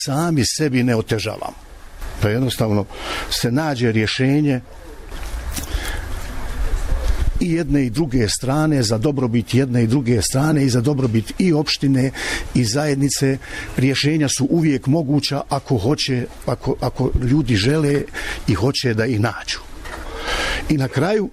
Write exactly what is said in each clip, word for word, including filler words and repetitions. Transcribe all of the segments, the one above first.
sami sebi ne otežavamo. Pa jednostavno se nađe rješenje i jedne i druge strane, za dobrobit jedne i druge strane i za dobrobit i opštine i zajednice. Rješenja su uvijek moguća ako hoće, ako, ako ljudi žele i hoće da ih nađu. I na kraju,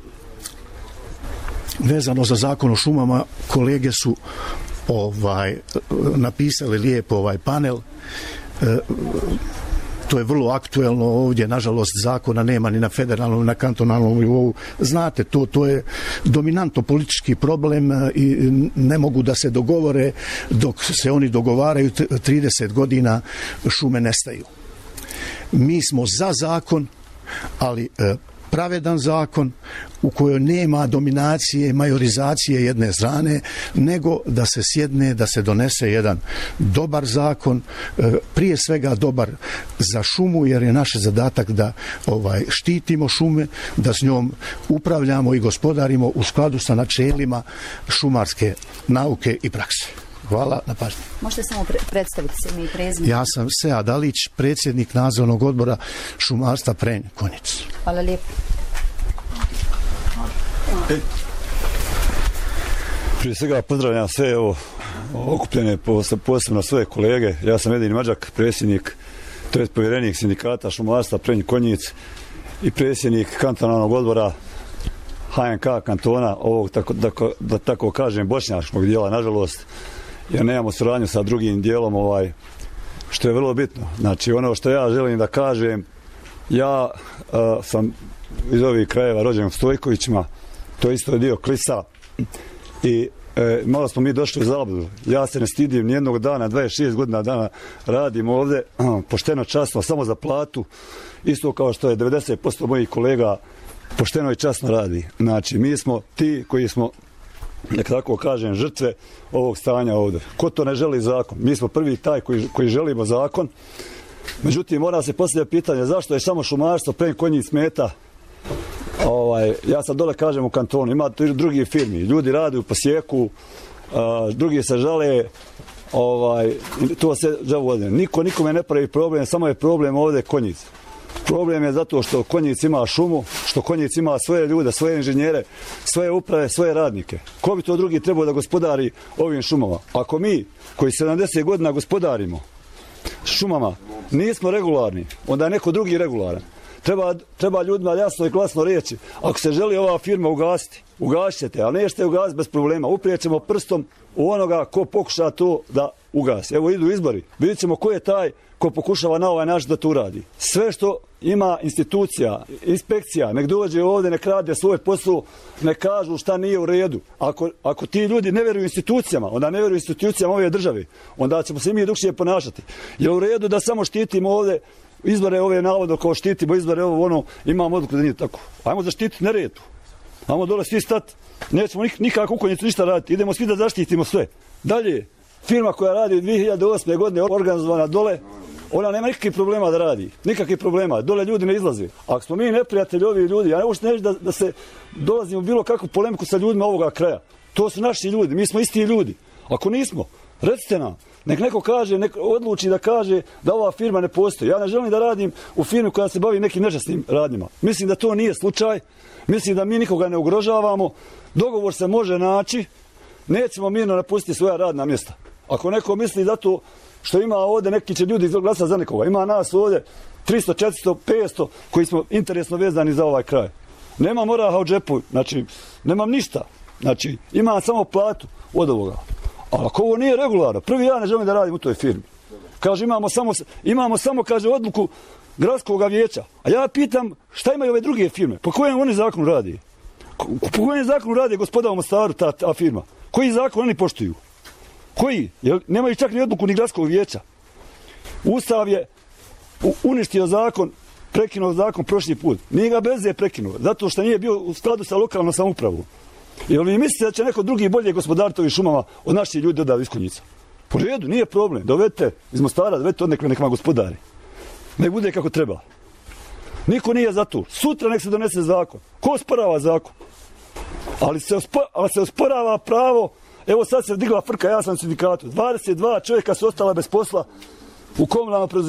vezano za zakon o šumama, kolege su ovaj napisali lijepo ovaj panel. E, To je vrlo aktuelno ovdje, nažalost zakona nema ni na federalnom, ni na kantonalnom nivou. Znate, to, to je dominantno politički problem i ne mogu da se dogovore. Dok se oni dogovaraju, trideset godina šume nestaju. Mi smo za zakon, ali pravedan zakon u kojoj nema dominacije, majorizacije jedne strane, nego da se sjedne, da se donese jedan dobar zakon, prije svega dobar za šumu, jer je naš zadatak da ovaj štitimo šume, da s njom upravljamo i gospodarimo u skladu sa načelima šumarske nauke i prakse. Hvala na pažnji. Možete samo pre predstaviti se ime i prezime? Ja sam Sead Dalić, predsjednik nadzornog odbora šumarstva Prenj Konjic. Hvala lijepo. Prije svega pozdravljam sve ovo okupljene, posebno svoje kolege. Ja sam Edin Mađak, predsjednik, to je povjerenik sindikata šumarstva Prenj Konjic i predsjednik kantonalnog odbora H N K kantona, ovog, tako, da, da tako kažem, bošnjačkog dijela, nažalost, jer nemamo suradnju sa drugim dijelom, ovaj, što je vrlo bitno. Znači, ono što ja želim da kažem, ja uh, sam iz ovih krajeva rođen u Stojkovićima, to isto je dio Klisa, i e, malo smo mi došli u zabludu. Ja se ne stidim nijednog dana, dvadeset šest godina dana radim ovdje, pošteno, časno, samo za platu, isto kao što je devedeset posto mojih kolega pošteno i časno radi. Znači, mi smo ti koji smo, nek tako kažem, žrtve ovog stanja ovdje. Ko to ne želi zakon? Mi smo prvi taj koji, koji želimo zakon. Međutim, mora se postavljati pitanje zašto je samo šumarstvo Prenj Konjic smeta. Ovaj, ja sad dole kažem u kantonu, ima drugi firmi, ljudi rade u posjeku, a, drugi se žale, ovaj, to se žavode. Niko nikome ne pravi problem, samo je problem ovdje Konjic. Problem je zato što Konjic ima šumu, što Konjic ima svoje ljude, svoje inženjere, svoje uprave, svoje radnike. Ko bi to drugi trebao da gospodari ovim šumama? Ako mi, koji sedamdeset godina gospodarimo šumama, nismo regularni, onda je neko drugi regularan. Treba, treba ljudima jasno i glasno reći, ako se želi ova firma ugasiti, ugasit ćete, ali nećete ugasiti bez problema. Uprijećemo prstom u onoga ko pokuša to da ugasi. Evo idu izbori, vidjet ćemo ko je taj ko pokušava na ovaj način da to uradi. Sve što ima institucija, inspekcija, nek dođe ovdje, nek rade svoj posao, nek kažu šta nije u redu. Ako, ako ti ljudi ne vjeruju institucijama, onda ne vjeruju institucijama ove države, onda ćemo se mi drukčije ponašati. Je u redu da samo štitimo ovdje izbore ove navodno kao štitimo izbore ovo ono, imamo odluku da nije tako. Ajmo zaštititi neredu. Ajmo dole svi stati. Nećemo nik, nikako u Konjicu ništa raditi. Idemo svi da zaštitimo sve. Dalje, firma koja radi dvije hiljade osme godine organizovana dole, ona nema nikakvih problema da radi. Nikakvih problema. Dole ljudi ne izlaze. Ako smo mi neprijatelji ovi ljudi, ja ne možete neći da, da se dolazimo u bilo kakvu polemiku sa ljudima ovoga kraja. To su naši ljudi. Mi smo isti ljudi. Ako nismo, recite nam. Nek neko kaže, nek odluči da kaže da ova firma ne postoji. Ja ne želim da radim u firmi koja se bavi nekim nečasnim radnjima. Mislim da to nije slučaj. Mislim da mi nikoga ne ugrožavamo. Dogovor se može naći. Nećemo mirno napustiti svoja radna mjesta. Ako neko misli da to što ima ovdje, neki će ljudi glasati za nekoga. Ima nas ovdje tristo, četiristo, petsto koji smo interesno vezani za ovaj kraj. Nemam oraha u džepu, znači nemam ništa. Znači imam samo platu od ovoga. Ali ako ovo nije regularno, prvi ja ne želim da radim u toj firmi. Kaže, imamo samo, imamo samo kaže, odluku gradskog vijeća. A ja pitam, šta imaju ove druge firme? Po kojem oni zakonu radi? Po kojem zakonu radi gospoda u Mostaru ta, ta firma? Koji zakon oni poštuju? Koji? Jer nemaju čak ni odluku ni gradskog vijeća. Ustav je uništio zakon, prekinuo zakon prošli put. Nije ga bez je prekinuo, zato što nije bio u skladu sa lokalnom samoupravom. Jel vi mislite da će neko drugi bolje gospodariti ovim šumama od naših ljudi dodati iz Konjica? Po redu, nije problem. Dovedite iz Mostara, dovedite od nekog nekima gospodari. Nek bude kako treba. Niko nije za to. Sutra nek se donese zakon. Ko osporava zakon? Ali se, ospo, ali se osporava pravo. Evo sad se digla frka, ja sam u sindikatu. dvadeset dva čovjeka su ostala bez posla U komunalnom